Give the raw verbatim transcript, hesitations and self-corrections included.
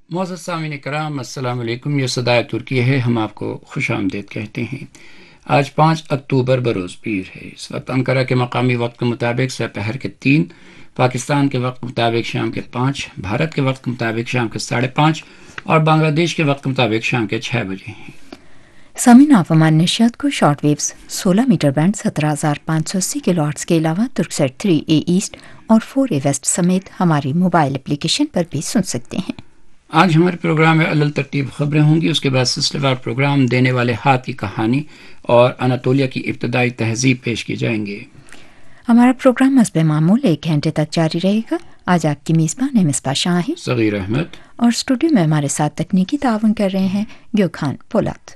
मोअज़्ज़ज़ सामीन कराम, अस्सलाम वालेकुम। ये सदाए तुर्की है, हम आपको खुश आमदीद कहते हैं। आज पाँच अक्टूबर बरोज़ पीर है। इस वक्त अंकारा के मकामी वक्त के मुताबिक दोपहर के तीन, पाकिस्तान के वक्त के मुताबिक शाम के पाँच, भारत के वक्त के मुताबिक शाम के साढ़े पाँच और बांग्लादेश के वक्त के मुताबिक शाम के छः बजे हैं। सामीन आप हमारे नशियात को शॉर्ट वेव्स सोलह मीटर बैंड सत्रह हज़ार पाँच सौ अस्सी किलो हर्ट्ज़ के अलावा तुर्कसेट थ्री ए ईस्ट और फोर ए वेस्ट समेत हमारी मोबाइल एप्लीकेशन पर भी सुन सकते हैं। आज हमारे प्रोग्राम में अल्ल तरतीब खबरें होंगी, उसके बाद सिलसिलेवार प्रोग्राम देने वाले हाथ की कहानी और अनातोलिया की इब्तदाई तहजीब पेश किए जाएंगे। हमारा प्रोग्राम हस्ब मामूल एक घंटे तक जारी रहेगा। आज आपकी मेज़बान है मिसबा शाह सगीर अहमद और स्टूडियो में हमारे साथ तकनीकी तावन कर रहे हैं ग्योखान पोलात।